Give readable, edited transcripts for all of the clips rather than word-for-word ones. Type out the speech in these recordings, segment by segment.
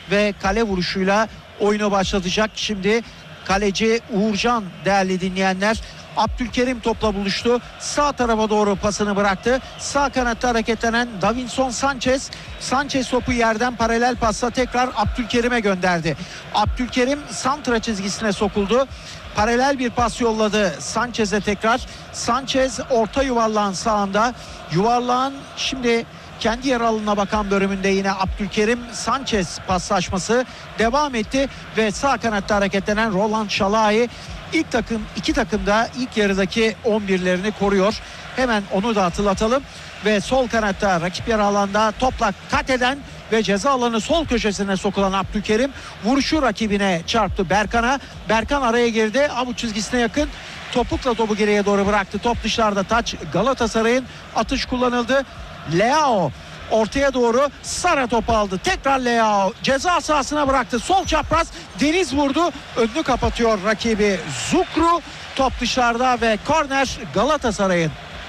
ve kale vuruşuyla oyunu başlatacak. Şimdi kaleci Uğurcan değerli dinleyenler. Abdülkerim topla buluştu. Sağ tarafa doğru pasını bıraktı. Sağ kanatta hareketlenen Davinson Sanchez. Sanchez topu yerden paralel pasla tekrar Abdülkerim'e gönderdi. Abdülkerim santra çizgisine sokuldu. Paralel bir pas yolladı Sanchez'e tekrar. Sanchez orta yuvarlağın sağında. Yuvarlağın şimdi kendi yer alanına bakan bölümünde yine Abdülkerim Sanchez paslaşması devam etti ve sağ kanatta hareketlenen Roland Şalai iki takım da ilk yarıdaki 11'lerini koruyor. Hemen onu da hatırlatalım ve sol kanatta rakip yer alanda topla kat eden ve ceza alanı sol köşesine sokulan Abdülkerim vuruşu rakibine çarptı Berkan'a. Berkan araya girdi. Avuç çizgisine yakın topukla topu geriye doğru bıraktı. Top dışarıda, taç Galatasaray'ın, atış kullanıldı. Leao ortaya doğru Sara topu aldı. Tekrar Leao ceza sahasına bıraktı. Sol çapraz Deniz vurdu. Önünü kapatıyor rakibi Zukru. Top dışarıda ve korner Galatasaray'ın.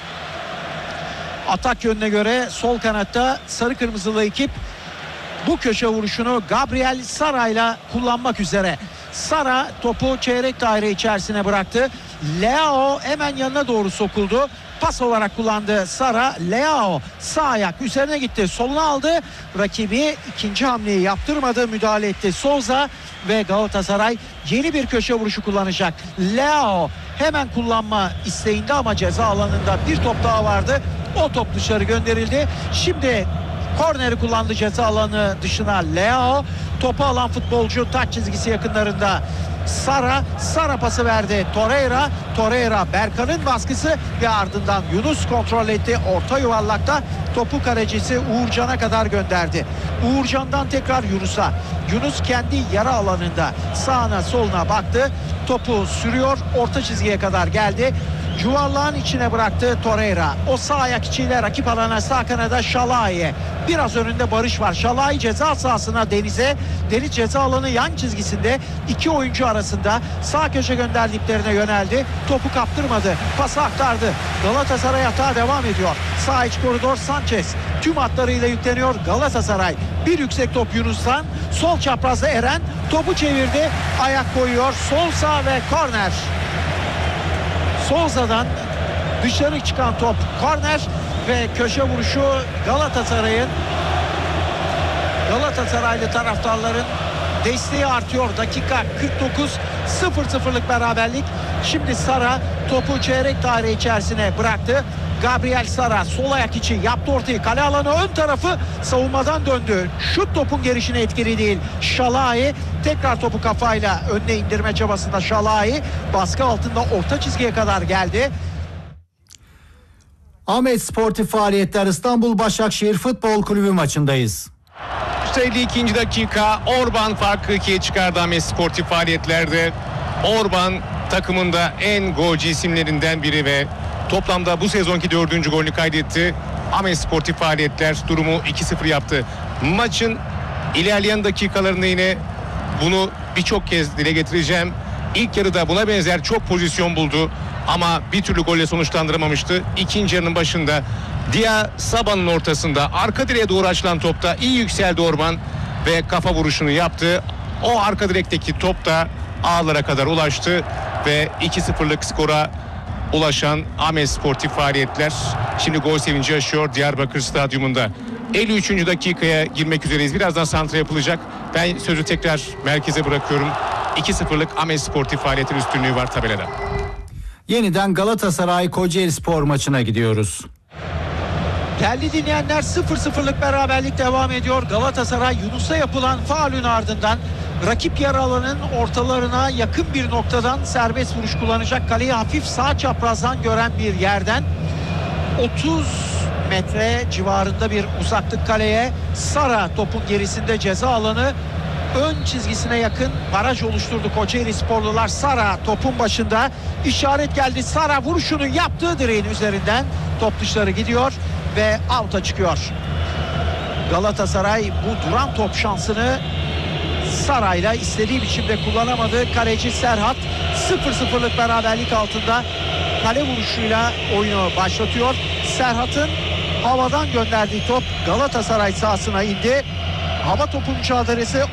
Atak yönüne göre sol kanatta sarı kırmızılı ekip bu köşe vuruşunu Gabriel Sara ile kullanmak üzere. Sara topu çeyrek daire içerisine bıraktı. Leao hemen yanına doğru sokuldu. Pas olarak kullandı Sara. Leao sağ ayak üzerine gitti. Soluna aldı. Rakibi ikinci hamleyi yaptırmadı. Müdahale etti Souza ve Galatasaray yeni bir köşe vuruşu kullanacak. Leao hemen kullanma isteğinde ama ceza alanında bir top daha vardı. O top dışarı gönderildi. Şimdi korneri kullandı ceza alanı dışına Leao. Topu alan futbolcu taç çizgisi yakınlarında. Sara pası verdi Torreira Berkan'ın baskısı ve ardından Yunus kontrol etti. Orta yuvarlakta topu kalecisi Uğurcan'a kadar gönderdi. Uğurcan'dan tekrar Yunus'a. Yunus kendi yarı alanında sağına soluna baktı. Topu sürüyor. Orta çizgiye kadar geldi. Yuvarlağın içine bıraktı Torreira. O sağ ayak içiyle rakip alana sağ kanada Şalai'ye. Biraz önünde Barış var. Şalai ceza sahasına Deniz'e. Deniz ceza alanı yan çizgisinde iki oyuncu arasında sağ köşe gönderdiklerine yöneldi. Topu kaptırmadı. Pası aktardı. Galatasaray hata devam ediyor. Sağ iç koridor Sanchez. Tüm hatlarıyla yükleniyor Galatasaray. Bir yüksek top Yunus'tan. Sol çaprazda Eren. Topu çevirdi. Ayak koyuyor. Sol sağ ve korner. Souza'dan dışarı çıkan top korner ve köşe vuruşu Galatasaraylı taraftarların desteği artıyor. Dakika 49, 0-0'lık beraberlik. Şimdi Sara topu çeyrek daire içerisine bıraktı. Gabriel Sara sol ayak içi yaptı ortayı. Kale alanı ön tarafı savunmadan döndü. Şut topun gelişine etkili değil. Şalai tekrar topu kafayla önüne indirme çabasında Şalai baskı altında orta çizgiye kadar geldi. Ahmet Sportif Faaliyetler İstanbul Başakşehir Futbol Kulübü maçındayız. 52. dakika Orban farkı 2'ye çıkardı Ahmet Sportif Faaliyetlerde. Orban takımında en golcü isimlerinden biri ve toplamda bu sezonki 4. golünü kaydetti. Ahmet Sportif Faaliyetler durumu 2-0 yaptı. Maçın ilerleyen dakikalarında yine bunu birçok kez dile getireceğim. İlk yarıda buna benzer çok pozisyon buldu ama bir türlü golle sonuçlandıramamıştı. İkinci yarının başında Dia Sabah'ın ortasında arka direğe doğru açılan topta iyi yükseldi Orban ve kafa vuruşunu yaptı. O arka direkteki top da ağlara kadar ulaştı ve 2-0'lık skora ulaşan Ahmet Sportif Faaliyetler şimdi gol sevinci yaşıyor Diyarbakır Stadyumunda. 53. dakikaya girmek üzereyiz. Birazdan santra yapılacak. Ben sözü tekrar merkeze bırakıyorum. 2-0'lık Ahmet Sportif Faaliyet'in üstünlüğü var tabelada. Yeniden Galatasaray Kocaeli Spor maçına gidiyoruz. Değerli dinleyenler 0-0'lık beraberlik devam ediyor. Galatasaray Yunus'a yapılan faulün ardından rakip yarı alanın ortalarına yakın bir noktadan serbest vuruş kullanacak. Kaleyi hafif sağ çaprazdan gören bir yerden 30 metre civarında bir uzaklık kaleye. Sara topun gerisinde ceza alanı ön çizgisine yakın baraj oluşturdu Kocaeli Sporlular. Sara topun başında, işaret geldi. Sara vuruşunu yaptığı direğin üzerinden top dışarı gidiyor ve out'a çıkıyor. Galatasaray bu duran top şansını Sara'yla istediği biçimde kullanamadı. Kaleci Serhat 0-0'lık beraberlik altında kale vuruşuyla oyunu başlatıyor. Serhat'ın havadan gönderdiği top Galatasaray sahasına indi. Hava topu mücadelesi